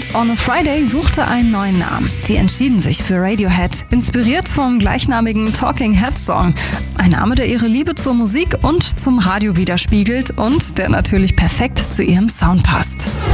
On a Friday suchte einen neuen Namen. Sie entschieden sich für Radiohead, inspiriert vom gleichnamigen Talking Heads Song. Ein Name, der ihre Liebe zur Musik und zum Radio widerspiegelt und der natürlich perfekt zu ihrem Sound passt.